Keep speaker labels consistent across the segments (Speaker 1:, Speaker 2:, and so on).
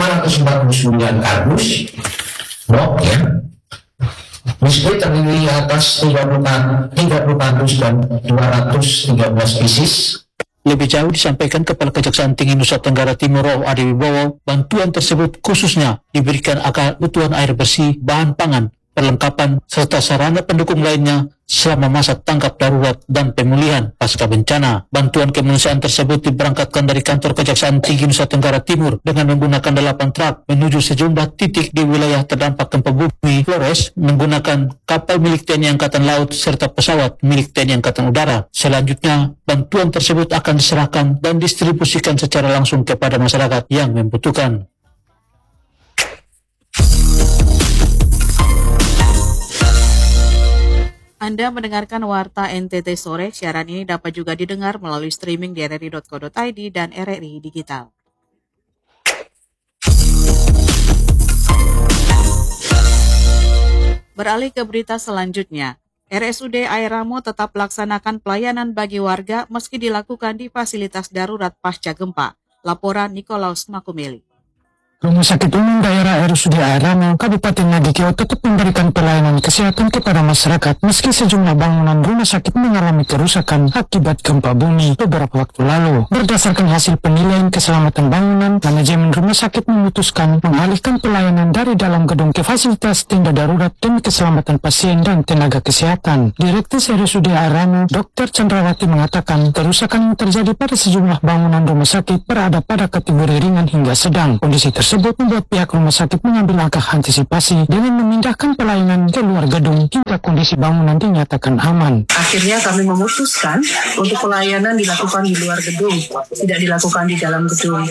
Speaker 1: 549 kardus blok ya. Biskuit terdiri atas 30 kardus dan 213 pieces.
Speaker 2: Lebih jauh disampaikan Kepala Kejaksaan Tinggi Nusa Tenggara Timur Adi Wibowo, bantuan tersebut khususnya diberikan agar kebutuhan air bersih, bahan pangan, perlengkapan, serta sarana pendukung lainnya selama masa tanggap darurat dan pemulihan pasca bencana. Bantuan kemanusiaan tersebut diberangkatkan dari Kantor Kejaksaan Tinggi Nusa Tenggara Timur dengan menggunakan 8 truk menuju sejumlah titik di wilayah terdampak gempa bumi Flores menggunakan kapal milik TNI Angkatan Laut serta pesawat milik TNI Angkatan Udara. Selanjutnya, bantuan tersebut akan diserahkan dan distribusikan secara langsung kepada masyarakat yang membutuhkan.
Speaker 3: Anda mendengarkan Warta NTT Sore. Siaran ini dapat juga didengar melalui streaming di rri.co.id dan RRI Digital. Beralih ke berita selanjutnya. RSUD Air Ramo tetap melaksanakan pelayanan bagi warga meski dilakukan di fasilitas darurat pasca gempa. Laporan Nikolaus Makumeli.
Speaker 4: Rumah Sakit Umum Daerah RSUD Air Ramo, Kabupaten Nagekeo tetap memberikan pelayanan kesehatan kepada masyarakat meski sejumlah bangunan rumah sakit mengalami kerusakan akibat gempa bumi beberapa waktu lalu. Berdasarkan hasil penilaian keselamatan bangunan, manajemen rumah sakit memutuskan mengalihkan pelayanan dari dalam gedung ke fasilitas tenda darurat demi keselamatan pasien dan tenaga kesehatan. Direktur RSUD Air Ramo, Dr. Chandrawati mengatakan kerusakan yang terjadi pada sejumlah bangunan rumah sakit berada pada kategori ringan hingga sedang. Kondisi tersebut membuat pihak rumah sakit mengambil langkah antisipasi dengan memindahkan pelayanan ke luar gedung hingga kondisi bangunan dinyatakan aman.
Speaker 5: Akhirnya kami memutuskan untuk pelayanan dilakukan di luar gedung, tidak dilakukan di dalam gedung.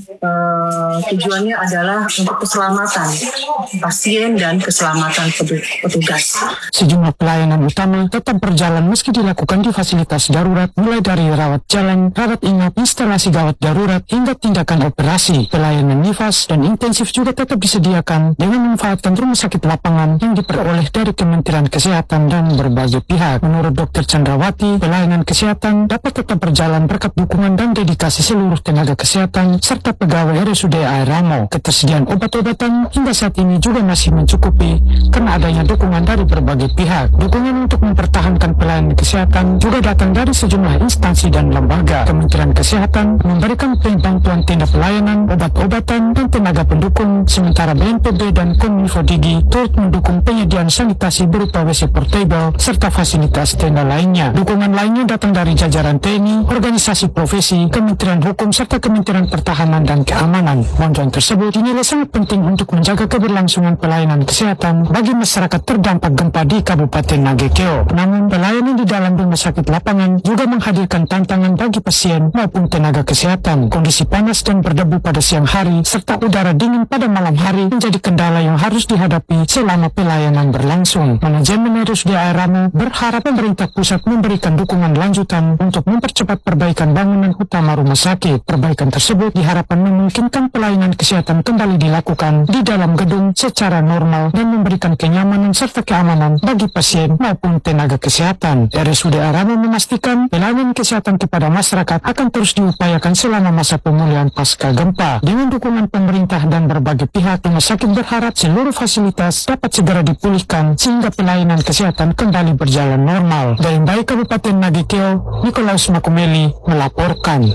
Speaker 5: Tujuannya adalah untuk keselamatan pasien dan keselamatan petugas.
Speaker 4: Sejumlah pelayanan utama tetap berjalan meski dilakukan di fasilitas darurat, mulai dari rawat jalan, rawat inap, instalasi gawat darurat, hingga tindakan operasi. Pelayanan nifas dan intensif juga tetap disediakan dengan memanfaatkan rumah sakit lapangan yang diperoleh dari Kementerian Kesehatan dan berbagai pihak. Menurut Dr. Chandrawati, pelayanan kesehatan dapat tetap berjalan berkat dukungan dan dedikasi seluruh tenaga kesehatan serta pegawai RSUD Air Ramo. Ketersediaan obat-obatan hingga saat ini juga masih mencukupi karena adanya dukungan dari berbagai pihak. Dukungan untuk mempertahankan pelayanan kesehatan juga datang dari sejumlah instansi dan lembaga. Kementerian Kesehatan memberikan bantuan tenda pelayanan, obat-obatan, dan tenaga pendukung, sementara BNPB dan Kominfo Digi turut mendukung penyediaan sanitasi berupa WC portable serta fasilitas tenda lainnya. Dukungan lainnya datang dari jajaran TNI, organisasi profesi, Kementerian Hukum serta Kementerian Pertahanan dan Keamanan. Bantuan tersebut dinilai sangat penting untuk menjaga keberlangsungan pelayanan kesehatan bagi masyarakat terdampak gempa di Kabupaten Nagekeo. Namun, pelayanan di dalam rumah sakit lapangan juga menghadirkan tantangan bagi pasien maupun tenaga kesehatan. Kondisi panas dan berdebu pada siang hari serta udara dingin pada malam hari menjadi kendala yang harus dihadapi selama pelayanan berlangsung. Manajemen RSUD Air Ramo berharap pemerintah pusat memberikan dukungan lanjutan untuk mempercepat perbaikan bangunan utama rumah sakit. Perbaikan tersebut diharapkan memungkinkan pelayanan kesehatan kembali dilakukan di dalam gedung secara normal dan memberikan kenyamanan serta keamanan bagi pasien maupun tenaga kesehatan. RSUD Air Ramo memastikan pelayanan kesehatan kepada masyarakat akan terus diupayakan selama masa pemulihan pasca gempa. Dengan dukungan pemerintah dan berbagai pihak, rumah sakit berharap seluruh fasilitas dapat segera dipulihkan sehingga pelayanan kesehatan kembali berjalan normal. Dari Baik Kabupaten Nagekeo, Nikolaus Makumeli melaporkan.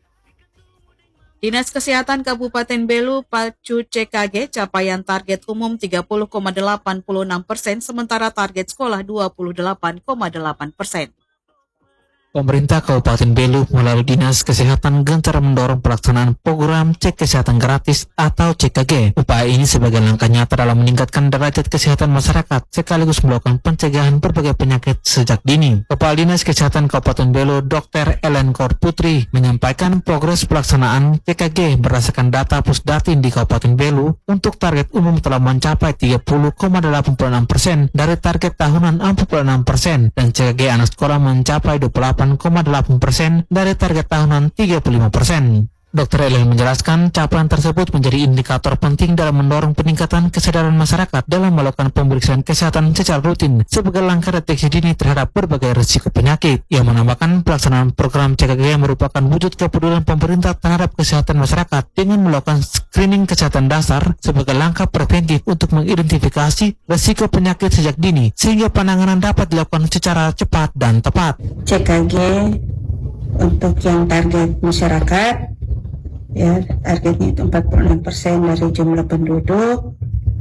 Speaker 3: Dinas Kesehatan Kabupaten Belu pacu CKG capaian target umum 30,86%, sementara target sekolah 28,8%.
Speaker 2: Pemerintah Kabupaten Belu melalui Dinas Kesehatan gencar mendorong pelaksanaan program cek kesehatan gratis atau CKG. Upaya ini sebagai langkah nyata dalam meningkatkan derajat kesehatan masyarakat sekaligus melakukan pencegahan berbagai penyakit sejak dini. Kepala Dinas Kesehatan Kabupaten Belu, Dr. Ellen Kor Putri, menyampaikan progres pelaksanaan CKG berdasarkan data Pusdatin di Kabupaten Belu untuk target umum telah mencapai 30,86% dari target tahunan 46% dan CKG anak sekolah mencapai 28,8% dari target tahunan 35%. Dr. Ellen menjelaskan capaian tersebut menjadi indikator penting dalam mendorong peningkatan kesadaran masyarakat dalam melakukan pemeriksaan kesehatan secara rutin sebagai langkah deteksi dini terhadap berbagai risiko penyakit. Ia menambahkan pelaksanaan program CKG merupakan wujud kepedulian pemerintah terhadap kesehatan masyarakat dengan melakukan screening kesehatan dasar sebagai langkah preventif untuk mengidentifikasi risiko penyakit sejak dini sehingga penanganan dapat dilakukan secara cepat dan tepat.
Speaker 6: CKG untuk yang target masyarakat, ya, targetnya itu 46% dari jumlah penduduk.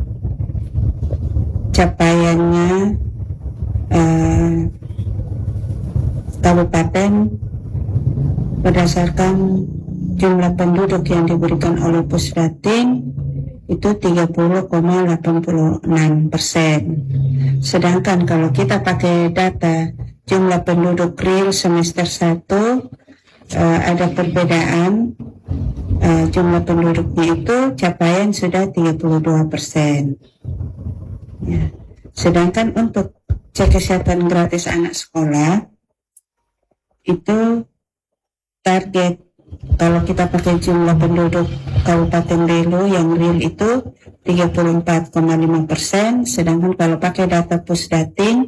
Speaker 6: Capaiannya kabupaten berdasarkan jumlah penduduk yang diberikan oleh Pusdatin itu 30,86%. Sedangkan kalau kita pakai data jumlah penduduk real semester 1, ada perbedaan. Jumlah penduduknya itu capaian sudah 32%. Ya. Sedangkan untuk cek kesehatan gratis anak sekolah itu target, kalau kita pakai jumlah penduduk Kabupaten Belu yang real itu 34,5%, sedangkan kalau pakai data Pusdatin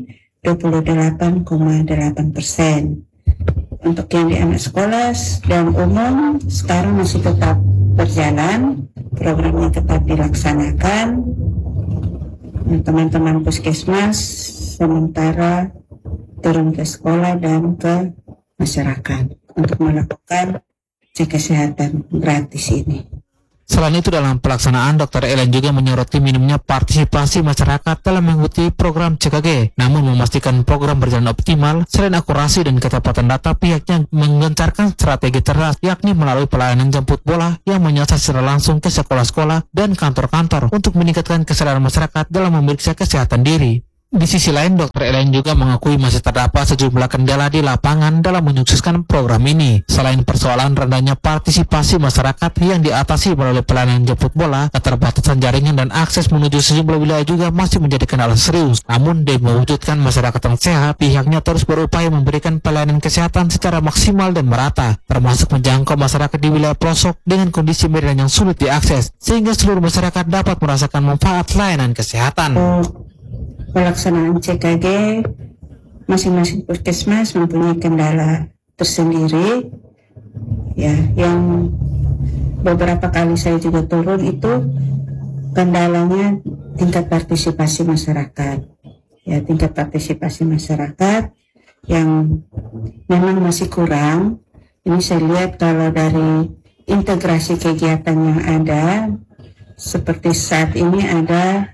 Speaker 6: 28,8%. Untuk yang di anak sekolah dan umum sekarang masih tetap berjalan, programnya tetap dilaksanakan. Teman-teman puskesmas sementara turun ke sekolah dan ke masyarakat untuk melakukan cek kesehatan gratis ini.
Speaker 2: Selain itu, dalam pelaksanaan, Dr. Ellen juga menyoroti minimnya partisipasi masyarakat dalam mengikuti program CKG. Namun memastikan program berjalan optimal, selain akurasi dan ketepatan data, pihaknya menggencarkan strategi cerdas, yakni melalui pelayanan jemput bola yang menyasar secara langsung ke sekolah-sekolah dan kantor-kantor untuk meningkatkan kesadaran masyarakat dalam memeriksa kesehatan diri. Di sisi lain, Dr. Ellen juga mengakui masih terdapat sejumlah kendala di lapangan dalam menyukseskan program ini. Selain persoalan rendahnya partisipasi masyarakat yang diatasi melalui pelayanan jemput bola, keterbatasan jaringan dan akses menuju sejumlah wilayah juga masih menjadi kendala serius. Namun, demi mewujudkan masyarakat yang sehat, pihaknya terus berupaya memberikan pelayanan kesehatan secara maksimal dan merata, termasuk menjangkau masyarakat di wilayah pelosok dengan kondisi medan yang sulit diakses, sehingga seluruh masyarakat dapat merasakan manfaat layanan kesehatan.
Speaker 6: Pelaksanaan CKG, masing-masing puskesmas mempunyai kendala tersendiri, ya, yang beberapa kali saya juga turun itu kendalanya tingkat partisipasi masyarakat, ya, tingkat partisipasi masyarakat yang memang masih kurang. Ini saya lihat kalau dari integrasi kegiatan yang ada, seperti saat ini ada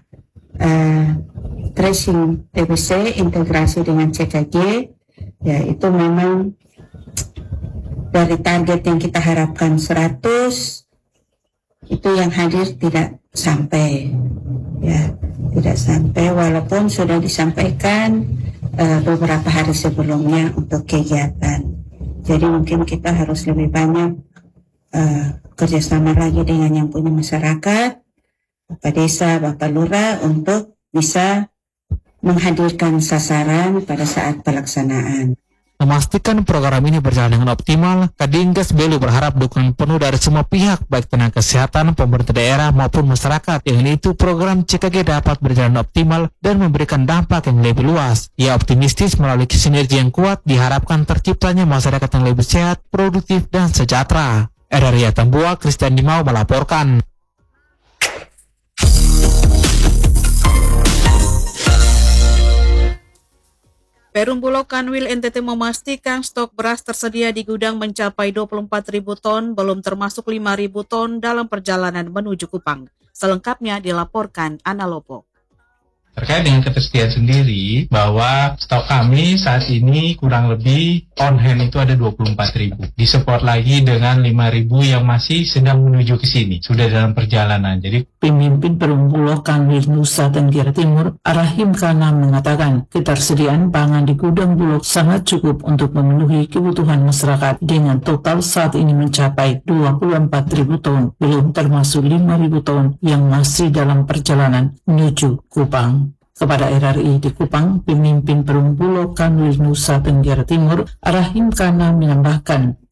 Speaker 6: tracing TBC integrasi dengan CKG, ya, itu memang dari target yang kita harapkan 100 itu yang hadir tidak sampai, ya, tidak sampai walaupun sudah disampaikan beberapa hari sebelumnya untuk kegiatan. Jadi mungkin kita harus lebih banyak kerjasama lagi dengan yang punya masyarakat, Bapak Desa, Bapak Lurah, untuk bisa menghadirkan sasaran pada saat pelaksanaan.
Speaker 2: Memastikan program ini berjalan dengan optimal, Kadinkas Belu berharap dukungan penuh dari semua pihak, baik tenaga kesehatan, pemerintah daerah maupun masyarakat. Dengan itu, program CKG dapat berjalan optimal dan memberikan dampak yang lebih luas. Ia optimistis melalui sinergi yang kuat diharapkan terciptanya masyarakat yang lebih sehat, produktif, dan sejahtera. RRI Tambua, Christian Dimau melaporkan.
Speaker 3: Perum Bulog Kanwil NTT memastikan stok beras tersedia di gudang mencapai 24.000 ton, belum termasuk 5.000 ton dalam perjalanan menuju Kupang. Selengkapnya dilaporkan Ana Lopo.
Speaker 7: Terkait dengan ketersediaan sendiri, bahwa stok kami saat ini kurang lebih on hand itu ada 24.000. Disupport lagi dengan 5.000 yang masih sedang menuju ke sini, sudah dalam perjalanan. Jadi
Speaker 4: Pemimpin Perum Bulog Kanwil Nusa Tenggara Timur, Arahim Kana, mengatakan ketersediaan pangan di gudang Bulog sangat cukup untuk memenuhi kebutuhan masyarakat dengan total saat ini mencapai 24.000 ton, belum termasuk 5.000 ton yang masih dalam perjalanan menuju Kupang. Kepada RRI di Kupang, pemimpin Perum Bulog Kanwil Nusa Tenggara Timur, Arahim Kana, menambahkan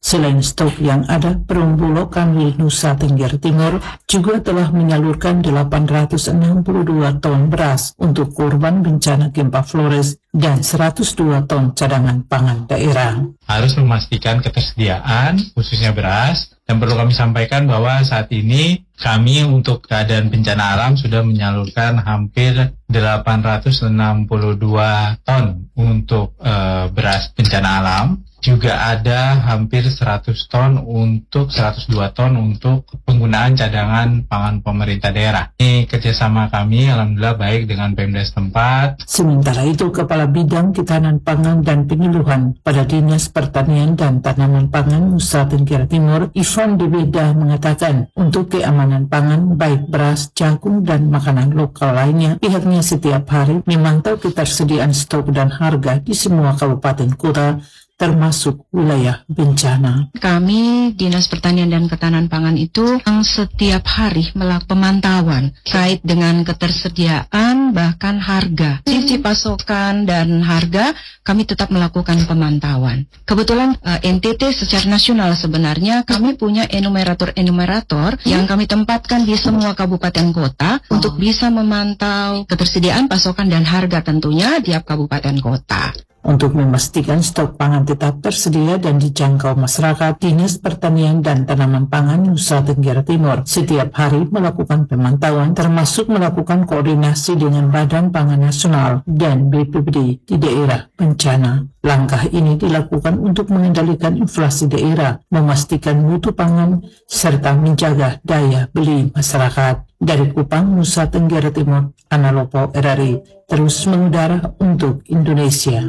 Speaker 4: Selain stok yang ada, Perumbulok Kanwil Nusa Tenggara Timur juga telah menyalurkan 862 ton beras untuk korban bencana gempa Flores dan 102 ton cadangan pangan daerah.
Speaker 7: Harus memastikan ketersediaan, khususnya beras, dan perlu kami sampaikan bahwa saat ini kami untuk keadaan bencana alam sudah menyalurkan hampir 862 ton untuk beras bencana alam. Juga ada hampir 102 ton untuk penggunaan cadangan pangan pemerintah daerah. Ini kerjasama kami alhamdulillah baik dengan Pemda setempat.
Speaker 4: Sementara itu, Kepala Bidang Ketahanan Pangan dan Penyuluhan pada Dinas Pertanian dan Tanaman Pangan Nusa Tenggara Timur, Ivan Debeda mengatakan, untuk keamanan pangan baik beras, jagung, dan makanan lokal lainnya, pihaknya setiap hari memantau ketersediaan stok dan harga di semua kabupaten kota termasuk wilayah bencana.
Speaker 8: Kami Dinas Pertanian dan Ketahanan Pangan itu setiap hari melakukan pemantauan terkait dengan ketersediaan bahkan harga. Sisi pasokan dan harga kami tetap melakukan pemantauan. Kebetulan NTT secara nasional sebenarnya kami punya enumerator yang kami tempatkan di semua kabupaten kota untuk bisa memantau ketersediaan pasokan dan harga tentunya tiap kabupaten kota.
Speaker 4: Untuk memastikan stok pangan tetap tersedia dan dijangkau masyarakat, Dinas Pertanian dan Tanaman Pangan Nusa Tenggara Timur setiap hari melakukan pemantauan termasuk melakukan koordinasi dengan Badan Pangan Nasional dan BPBD di daerah bencana. Langkah ini dilakukan untuk mengendalikan inflasi daerah, memastikan mutu pangan, serta menjaga daya beli masyarakat. Dari Kupang, Nusa Tenggara Timur, Ana Lopo, RRI, terus mengudara untuk Indonesia.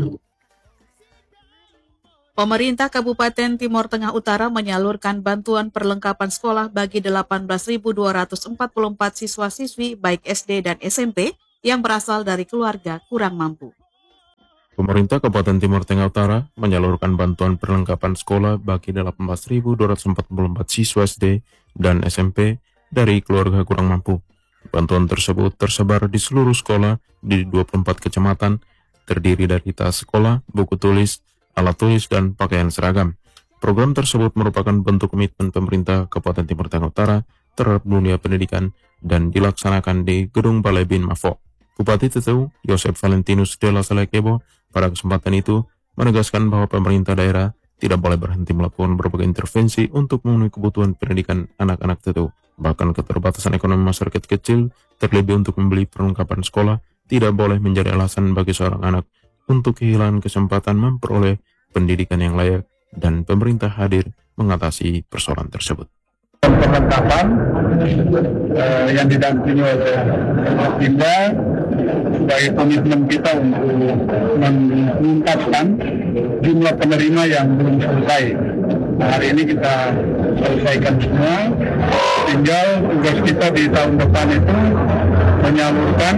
Speaker 3: Pemerintah Kabupaten Timur Tengah Utara menyalurkan bantuan perlengkapan sekolah bagi 18.244 siswa-siswi baik SD dan SMP yang berasal dari keluarga kurang mampu.
Speaker 9: Pemerintah Kabupaten Timur Tengah Utara menyalurkan bantuan perlengkapan sekolah bagi 18.244 siswa SD dan SMP dari keluarga kurang mampu. Bantuan tersebut tersebar di seluruh sekolah di 24 kecamatan, terdiri dari tas sekolah, buku tulis, alat tulis, dan pakaian seragam. Program tersebut merupakan bentuk komitmen pemerintah Kabupaten Timur Tengah Utara terhadap dunia pendidikan dan dilaksanakan di Gedung Balai Bin Mafo. Bupati Tetu, Yosef Valentinus de la Salekebo, pada kesempatan itu menegaskan bahwa pemerintah daerah tidak boleh berhenti melakukan berbagai intervensi untuk memenuhi kebutuhan pendidikan anak-anak Tetu. Bahkan keterbatasan ekonomi masyarakat kecil, terlebih untuk membeli perlengkapan sekolah, tidak boleh menjadi alasan bagi seorang anak untuk kehilangan kesempatan memperoleh pendidikan yang layak, dan pemerintah hadir mengatasi persoalan tersebut.
Speaker 10: Perlengkapan yang didampingi oleh Pemda sebagai komitmen kita untuk mengungkapkan jumlah penerima yang belum selesai. Nah, hari ini kita selesaikan semua, tinggal tugas kita di tahun depan itu menyalurkan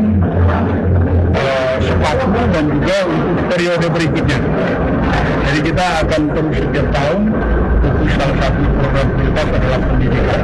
Speaker 10: sepatu dan juga untuk periode berikutnya. Jadi kita akan terus setiap tahun, fokus salah satu program prioritas adalah pendidikan.